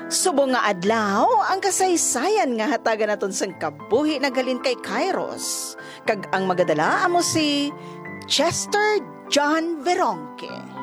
Subong nga adlaw ang kasaysayan nga hatagan naton sang kabuhi na galin kay Kairos. Kag ang magadala amo si Chester John Veronque.